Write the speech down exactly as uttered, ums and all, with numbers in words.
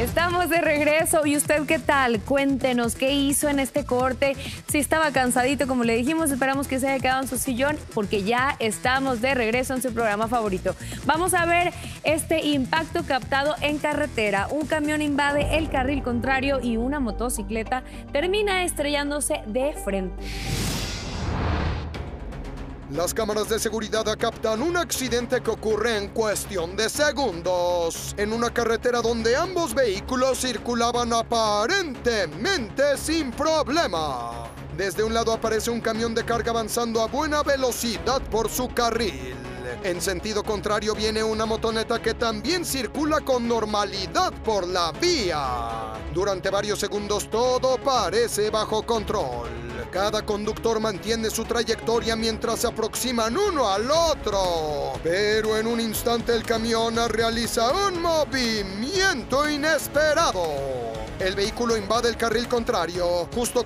Estamos de regreso. ¿Y usted qué tal? Cuéntenos qué hizo en este corte. Si estaba cansadito, como le dijimos, esperamos que se haya quedado en su sillón porque ya estamos de regreso en su programa favorito. Vamos a ver este impacto captado en carretera. Un camión invade el carril contrario y una motocicleta termina estrellándose de frente. Las cámaras de seguridad captan un accidente que ocurre en cuestión de segundos, en una carretera donde ambos vehículos circulaban aparentemente sin problema. Desde un lado aparece un camión de carga avanzando a buena velocidad por su carril. En sentido contrario viene una motoneta que también circula con normalidad por la vía. Durante varios segundos todo parece bajo control. Cada conductor mantiene su trayectoria mientras se aproximan uno al otro. Pero en un instante el camión realiza un movimiento inesperado. El vehículo invade el carril contrario, justo